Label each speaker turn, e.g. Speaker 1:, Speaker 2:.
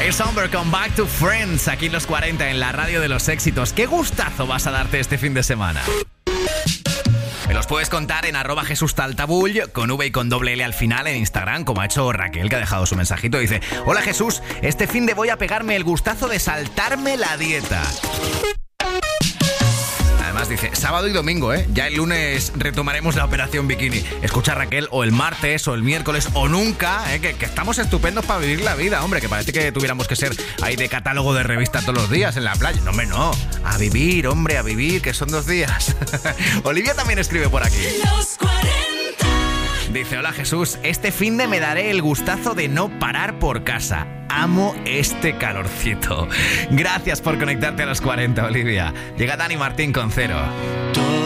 Speaker 1: Somber con Back to Friends, aquí en los 40 en la radio de los éxitos. ¿Qué gustazo vas a darte este fin de semana? Me los puedes contar en @JesúsTaltabull, con V y con doble L al final en Instagram, como ha hecho Raquel, que ha dejado su mensajito. Dice: hola Jesús, este fin de voy a pegarme el gustazo de saltarme la dieta. Además dice, sábado y domingo, ya el lunes retomaremos la operación bikini. Escucha, Raquel, o el martes, o el miércoles, o nunca, que estamos estupendos para vivir la vida, hombre, que parece que tuviéramos que ser ahí de catálogo de revista todos los días en la playa. No, hombre, no. A vivir, hombre, a vivir, que son 2 días. Olivia también escribe por aquí.
Speaker 2: Los 40.
Speaker 1: Dice, hola Jesús, este finde me daré el gustazo de no parar por casa. Amo este calorcito. Gracias por conectarte a los 40, Olivia. Llega Dani Martín con Cero.